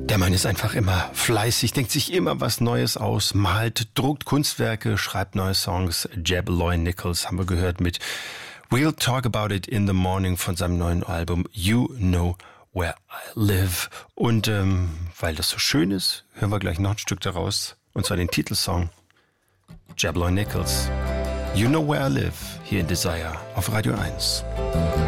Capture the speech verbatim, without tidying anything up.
Der Mann ist einfach immer fleißig, denkt sich immer was Neues aus, malt, druckt Kunstwerke, schreibt neue Songs. Jeb Loy Nichols haben wir gehört mit We'll Talk About It in the Morning von seinem neuen Album You Know Where I Live. Und ähm, weil das so schön ist, hören wir gleich noch ein Stück daraus, und zwar den Titelsong Jeb Loy Nichols. You Know Where I Live, hier in Desire auf Radio eins.